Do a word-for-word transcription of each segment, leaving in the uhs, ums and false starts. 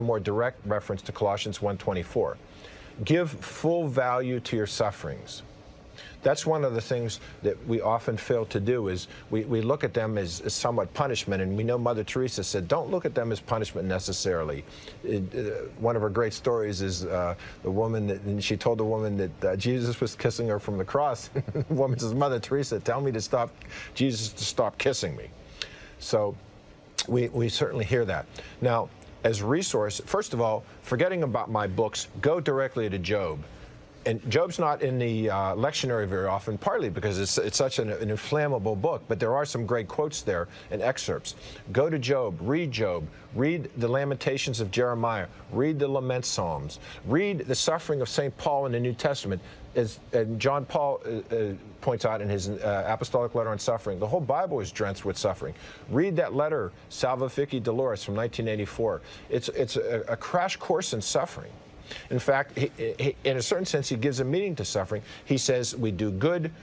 more direct reference to Colossians one twenty-four. Give full value to your sufferings. That's one of the things that we often fail to do is we, we look at them as, as somewhat punishment, and we know Mother Teresa said, don't look at them as punishment necessarily. It, uh, one of her great stories is uh, the woman, that, and she told the woman that uh, Jesus was kissing her from the cross. The woman says, Mother Teresa, tell me to stop, Jesus to stop kissing me. So we, we certainly hear that. Now, as a resource, first of all, forgetting about my books, go directly to Job. And Job's not in the uh, lectionary very often, partly because it's, it's such an, an inflammable book, but there are some great quotes there and excerpts. Go to Job, read Job, read the Lamentations of Jeremiah, read the Lament Psalms, read the suffering of Saint Paul in the New Testament. As and John Paul uh, uh, points out in his uh, apostolic letter on suffering, the whole Bible is drenched with suffering. Read that letter, Salva Fici Dolores, from nineteen eighty-four. It's, it's a, a crash course in suffering. In fact, he, he, in a certain sense, he gives a meaning to suffering. He says we do good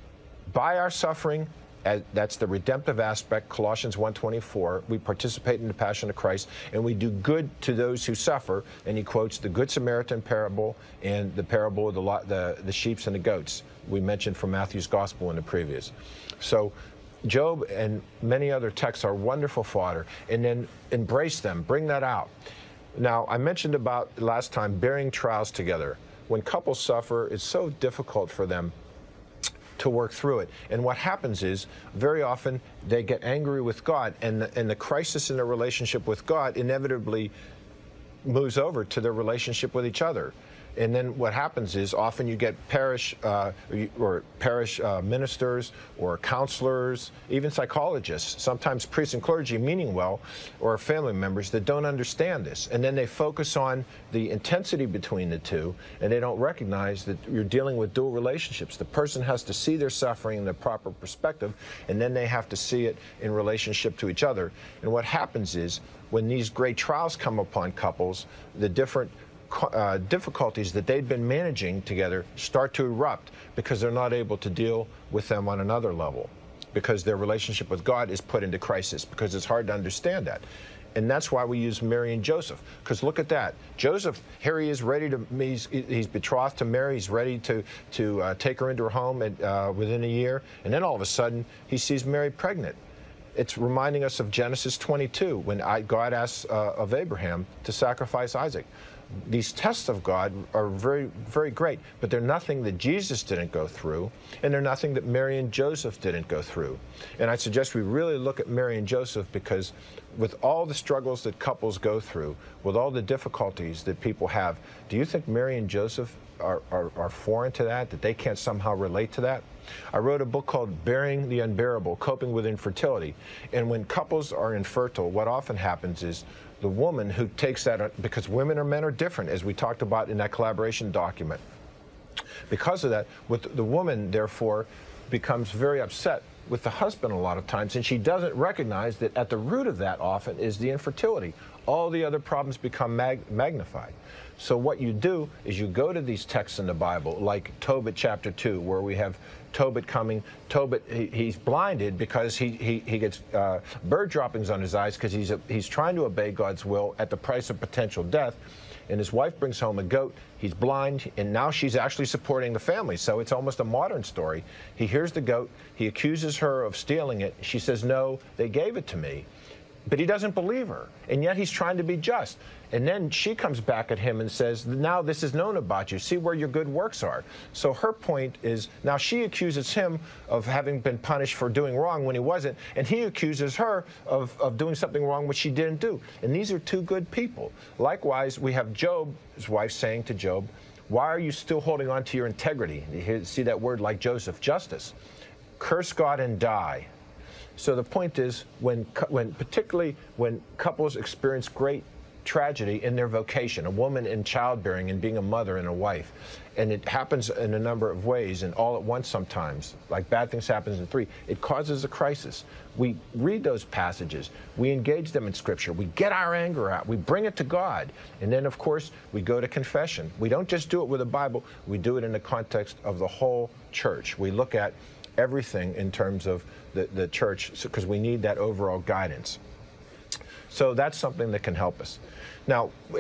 by our suffering. As, that's the redemptive aspect, Colossians one twenty-four. We participate in the passion of Christ, and we do good to those who suffer. And he quotes the Good Samaritan parable and the parable of the, the, the sheep and the goats we mentioned from Matthew's Gospel in the previous. So Job and many other texts are wonderful fodder. And then embrace them, bring that out. Now, I mentioned about last time bearing trials together. When couples suffer, it's so difficult for them to work through it. And what happens is, very often, they get angry with God, and the, and the crisis in their relationship with God inevitably moves over to their relationship with each other. And then what happens is often you get parish uh, or parish uh, ministers or counselors, even psychologists, sometimes priests and clergy meaning well, or family members that don't understand this. And then they focus on the intensity between the two, and they don't recognize that you're dealing with dual relationships. The person has to see their suffering in the proper perspective, and then they have to see it in relationship to each other. And what happens is when these great trials come upon couples, the different Uh, difficulties that they've been managing together start to erupt because they're not able to deal with them on another level, because their relationship with God is put into crisis, because it's hard to understand that. And that's why we use Mary and Joseph, because look at that. Joseph, here he is ready to, he's, he's betrothed to Mary, he's ready to, to uh, take her into her home at, uh, within a year, and then all of a sudden he sees Mary pregnant. It's reminding us of Genesis twenty-two, when I, God asks uh, of Abraham to sacrifice Isaac. These tests of God are very, very great, but they're nothing that Jesus didn't go through, and they're nothing that Mary and Joseph didn't go through. And I suggest we really look at Mary and Joseph, because with all the struggles that couples go through, with all the difficulties that people have, do you think Mary and Joseph are, are, are foreign to that, that they can't somehow relate to that? I wrote a book called Bearing the Unbearable, Coping with Infertility. And when couples are infertile, what often happens is the woman who takes that, because women and men are different, as we talked about in that collaboration document. Because of that, with the woman, therefore, becomes very upset with the husband a lot of times, and she doesn't recognize that at the root of that often is the infertility. All the other problems become mag magnified. So what you do is you go to these texts in the Bible, like Tobit chapter two, where we have Tobit coming. Tobit, he, he's blinded because he, he, he gets uh, bird droppings on his eyes because he's, a, he's trying to obey God's will at the price of potential death. And his wife brings home a goat. He's blind, and now she's actually supporting the family. So it's almost a modern story. He hears the goat. He accuses her of stealing it. She says, no, they gave it to me. But he doesn't believe her, and yet he's trying to be just. And then she comes back at him and says, now this is known about you. See where your good works are. So her point is, now she accuses him of having been punished for doing wrong when he wasn't, and he accuses her of, of doing something wrong which she didn't do. And these are two good people. Likewise, we have Job's wife saying to Job, why are you still holding on to your integrity? You see that word like Joseph, justice. Curse God and die. So the point is, when, when particularly when couples experience great tragedy in their vocation, a woman in childbearing and being a mother and a wife, and it happens in a number of ways and all at once sometimes, like bad things happen in three, it causes a crisis. We read those passages, we engage them in Scripture, we get our anger out, we bring it to God, and then of course we go to confession. We don't just do it with the Bible, we do it in the context of the whole church. We look at everything in terms of the, the church, because we need that overall guidance. So that's something that can help us. Now,